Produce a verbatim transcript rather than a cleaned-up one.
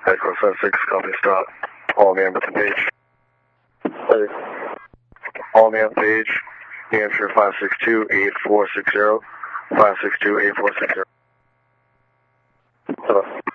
Echo seven six, copy, stop. All man with the page. Hey. All man page, New Hampshire five six two, eight four six zero, five six two, eight four six zero. Hello.